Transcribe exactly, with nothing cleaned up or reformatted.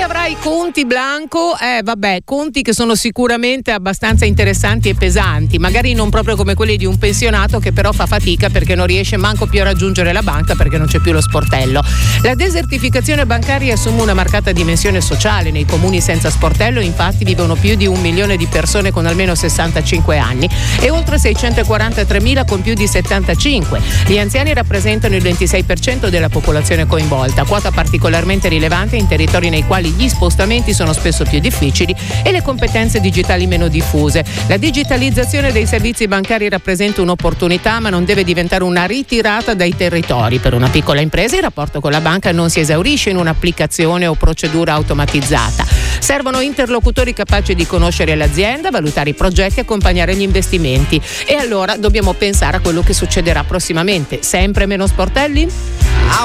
avrai conti Blanco, eh vabbè, conti che sono sicuramente abbastanza interessanti e pesanti, magari non proprio come quelli di un pensionato che però fa fatica perché non riesce manco più a raggiungere la banca perché non c'è più lo sportello. La desertificazione bancaria assume una marcata dimensione sociale. Nei comuni senza sportello infatti vivono più di un milione di persone con almeno sessantacinque anni e oltre seicentoquarantatremila con più di settantacinque. Gli anziani rappresentano il ventisei per cento della popolazione coinvolta, quota particolarmente rilevante in territori nei quali gli spostamenti sono spesso più difficili e le competenze digitali meno diffuse. La digitalizzazione dei servizi bancari rappresenta un'opportunità, ma non deve diventare una ritirata dai territori. Per una piccola impresa il rapporto con la banca non si esaurisce in un'applicazione o procedura automatizzata. Servono interlocutori capaci di conoscere l'azienda, valutare i progetti e accompagnare gli investimenti. E allora dobbiamo pensare a quello che succederà prossimamente. Sempre meno sportelli?